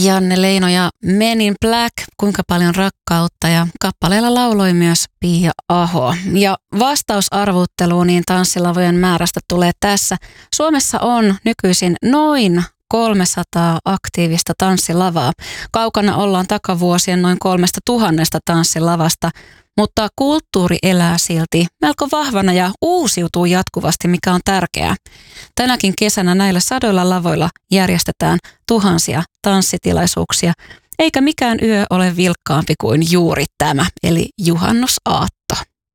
Janne Leino ja Men in Black, kuinka paljon rakkautta, ja kappaleella lauloi myös Pia Aho. Ja vastaus arvuutteluun niin tanssilavojen määrästä tulee tässä. Suomessa on nykyisin noin 300 aktiivista tanssilavaa. Kaukana ollaan takavuosien noin 3000 tanssilavasta, mutta kulttuuri elää silti melko vahvana ja uusiutuu jatkuvasti, mikä on tärkeää. Tänäkin kesänä näillä sadoilla lavoilla järjestetään tuhansia tanssitilaisuuksia, eikä mikään yö ole vilkkaampi kuin juuri tämä, eli juhannusaatto.